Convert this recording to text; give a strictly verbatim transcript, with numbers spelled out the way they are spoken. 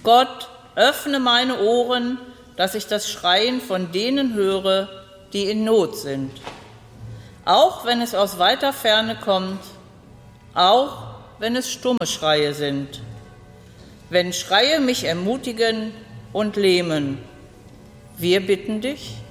Gott, öffne meine Ohren, dass ich das Schreien von denen höre, die in Not sind. Auch wenn es aus weiter Ferne kommt, auch wenn es stumme Schreie sind. Wenn Schreie mich ermutigen und lähmen. Wir bitten dich,